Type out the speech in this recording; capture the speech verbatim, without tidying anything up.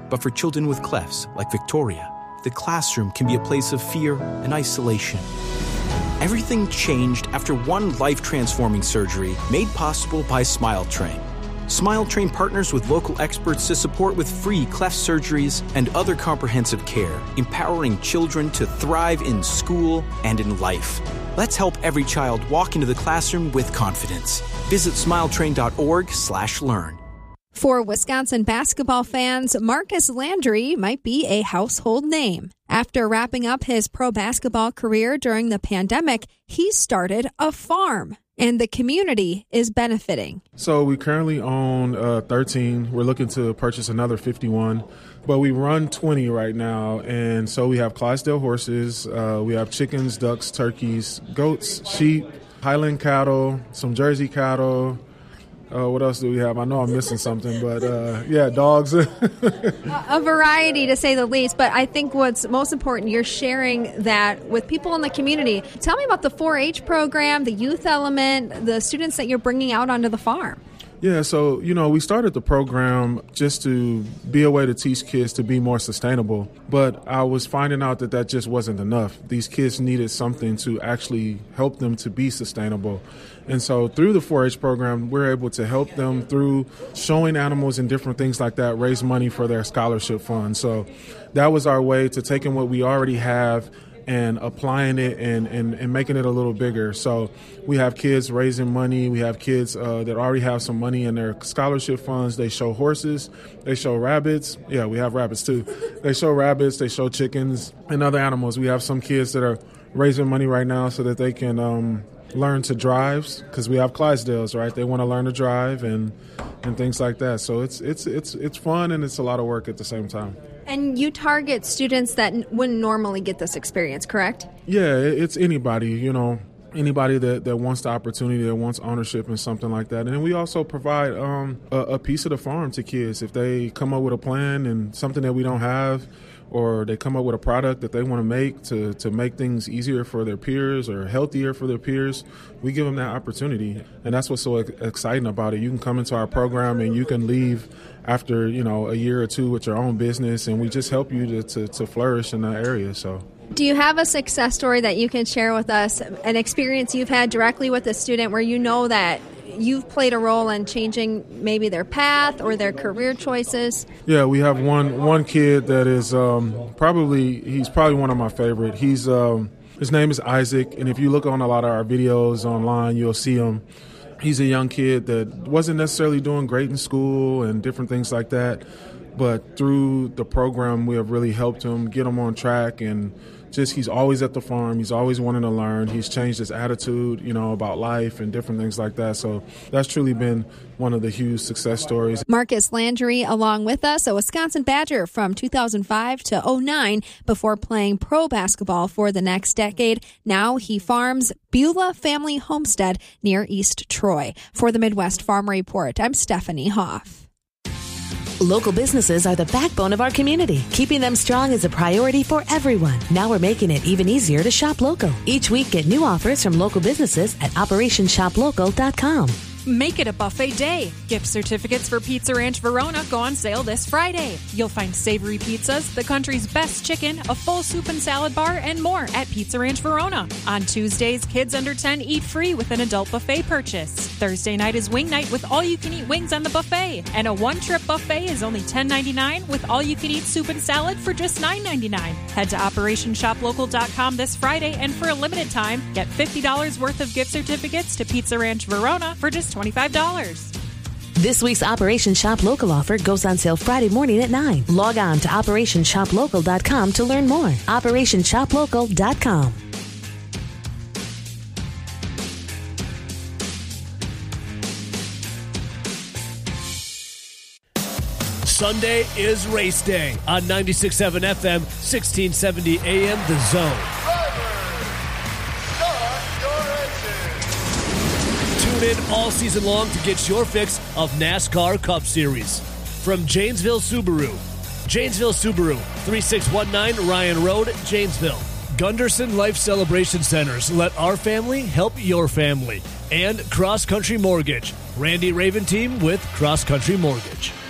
But for children with clefts, like Victoria, the classroom can be a place of fear and isolation. Everything changed after one life-transforming surgery made possible by SmileTrain. SmileTrain partners with local experts to support with free cleft surgeries and other comprehensive care, empowering children to thrive in school and in life. Let's help every child walk into the classroom with confidence. Visit smiletrain.org slash learn. For Wisconsin basketball fans, Marcus Landry might be a household name. After wrapping up his pro basketball career during the pandemic, he started a farm, and the community is benefiting. So we currently own uh, thirteen. We're looking to purchase another fifty-one, but we run twenty right now. And so we have Clydesdale horses, uh, we have chickens, ducks, turkeys, goats, sheep, Highland cattle, some Jersey cattle. Uh, what else do we have? I know I'm missing something, but uh, yeah, dogs. A variety, to say the least. But I think what's most important, you're sharing that with people in the community. Tell me about the four H program, the youth element, the students that you're bringing out onto the farm. Yeah, so, you know, we started the program just to be a way to teach kids to be more sustainable. But I was finding out that that just wasn't enough. These kids needed something to actually help them to be sustainable. And so through the four H program, we're able to help them through showing animals and different things like that, raise money for their scholarship fund. So that was our way to taking what we already have and applying it and, and, and making it a little bigger. So we have kids raising money. We have kids uh, that already have some money in their scholarship funds. They show horses. They show rabbits. Yeah, we have rabbits too. They show rabbits. They show chickens and other animals. We have some kids that are raising money right now so that they can um, learn to drive, because we have Clydesdales, right? They want to learn to drive and and things like that. So it's it's it's it's fun and it's a lot of work at the same time. And you target students that n- wouldn't normally get this experience, correct? Yeah, it's anybody, you know, anybody that, that wants the opportunity, that wants ownership and something like that. And then we also provide um, a, a piece of the farm to kids. If they come up with a plan and something that we don't have, or they come up with a product that they want to make to, to make things easier for their peers or healthier for their peers, we give them that opportunity. And that's what's so exciting about it. You can come into our program and you can leave after, you know, a year or two with your own business, and we just help you to, to, to flourish in that area. So, do you have a success story that you can share with us, an experience you've had directly with a student where you know that you've played a role in changing maybe their path or their career choices? Yeah, we have one one kid that is um, probably, he's probably one of my favorite. He's um, his name is Isaac, and if you look on a lot of our videos online, you'll see him. He's a young kid that wasn't necessarily doing great in school and different things like that, but through the program, we have really helped him get him on track, and just he's always at the farm. He's always wanting to learn. He's changed his attitude, you know, about life and different things like that. So that's truly been one of the huge success stories. Marcus Landry along with us, a Wisconsin Badger from two thousand five to oh nine before playing pro basketball for the next decade. Now he farms Beulah Family Homestead near East Troy. For the Midwest Farm Report, I'm Stephanie Hoff. Local businesses are the backbone of our community. Keeping them strong is a priority for everyone. Now we're making it even easier to shop local. Each week, get new offers from local businesses at operation shop local dot com. Make it a buffet day. Gift certificates for Pizza Ranch Verona go on sale this Friday. You'll find savory pizzas, the country's best chicken, a full soup and salad bar, and more at Pizza Ranch Verona. On Tuesdays, kids under ten eat free with an adult buffet purchase. Thursday night is wing night with all-you-can-eat wings on the buffet. And a one-trip buffet is only ten ninety-nine with all-you-can-eat soup and salad for just nine ninety-nine. Head to operation shop local dot com this Friday, and for a limited time, get fifty dollars worth of gift certificates to Pizza Ranch Verona for just twenty-five dollars. This week's Operation Shop Local offer goes on sale Friday morning at nine. Log on to operation shop local dot com to learn more. operation shop local dot com. Sunday is race day on ninety-six point seven F M, sixteen seventy A M, The Zone. Tune in all season long to get your fix of NASCAR Cup Series. From Janesville Subaru. Janesville Subaru, thirty-six nineteen Ryan Road, Janesville. Gunderson Life Celebration Centers. Let our family help your family. And Cross Country Mortgage. Randy Raven team with Cross Country Mortgage.